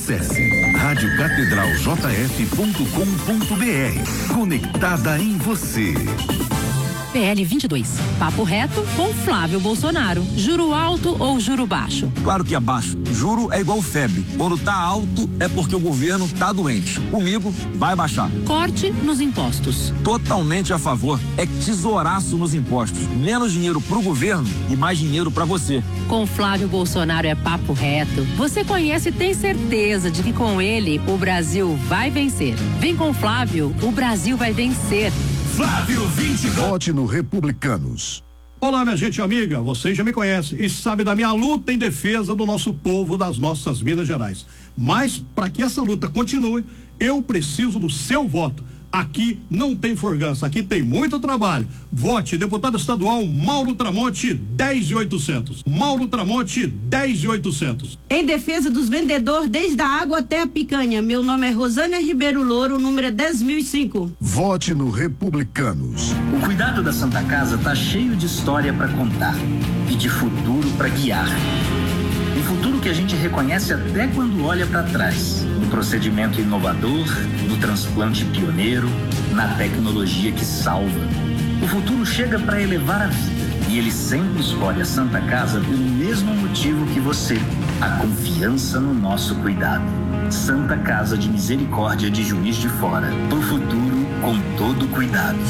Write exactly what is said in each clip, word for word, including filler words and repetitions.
Acesse rádio catedral j f ponto com ponto b r. Conectada em você. P L vinte e dois. Papo reto com Flávio Bolsonaro. Juro alto ou juro baixo? Claro que é baixo. Juro é igual febre. Quando tá alto é porque o governo tá doente. Comigo vai baixar. Corte nos impostos. Totalmente a favor. É tesouraço nos impostos. Menos dinheiro pro governo e mais dinheiro pra você. Com Flávio Bolsonaro é papo reto. Você conhece e tem certeza de que com ele o Brasil vai vencer. Vem com Flávio, o Brasil vai vencer. Flávio vinte e dois. Vote no Republicanos. Olá, minha gente amiga, vocês já me conhecem e sabem da minha luta em defesa do nosso povo, das nossas Minas Gerais. Mas, para que essa luta continue, eu preciso do seu voto. Aqui não tem forgança, aqui tem muito trabalho. Vote deputado estadual Mauro Tramonte, dez e oitocentos. Mauro Tramonte, dez e oitocentos. Em defesa dos vendedores, desde a água até a picanha. Meu nome é Rosânia Ribeiro Louro, o número é dez mil e cinco. Vote no Republicanos. O cuidado da Santa Casa tá cheio de história para contar e de futuro para guiar. Um futuro que a gente reconhece até quando olha para trás. No procedimento inovador, no transplante pioneiro, na tecnologia que salva. O futuro chega para elevar a vida. E ele sempre escolhe a Santa Casa pelo mesmo motivo que você. A confiança no nosso cuidado. Santa Casa de Misericórdia de Juiz de Fora. Pro futuro com todo cuidado.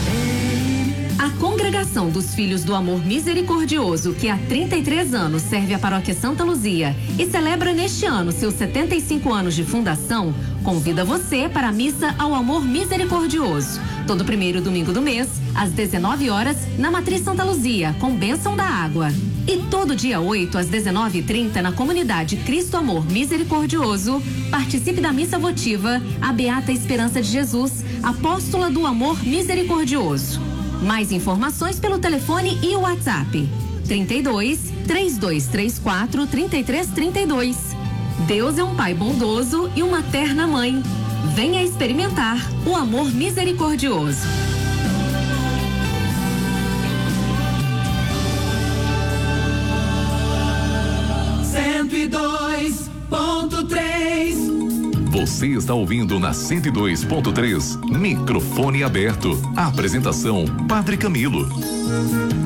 A Congregação dos Filhos do Amor Misericordioso, que há trinta e três anos serve a Paróquia Santa Luzia e celebra neste ano seus setenta e cinco anos de fundação, convida você para a Missa ao Amor Misericordioso. Todo primeiro domingo do mês, às dezenove horas, na Matriz Santa Luzia, com bênção da água. E todo dia oito, às dezenove e trinta, na comunidade Cristo Amor Misericordioso, participe da missa votiva a Beata Esperança de Jesus, apóstola do Amor Misericordioso. Mais informações pelo telefone e o WhatsApp. trinta e dois, três dois três quatro, trinta e três trinta e dois. Deus é um Pai bondoso e uma terna mãe. Venha experimentar o amor misericordioso. cento e dois ponto três. Você está ouvindo na cento e dois ponto três. Microfone aberto. A apresentação: Padre Camilo.